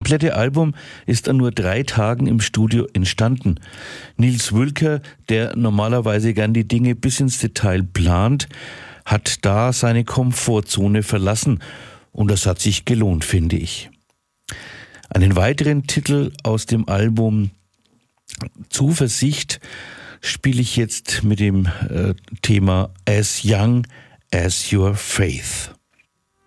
komplette Album ist an nur 3 Tagen im Studio entstanden. Nils Wülker, der normalerweise gern die Dinge bis ins Detail plant, hat da seine Komfortzone verlassen und das hat sich gelohnt, finde ich. Einen weiteren Titel aus dem Album Zuversicht spiele ich jetzt mit dem Thema As Young as Your Faith.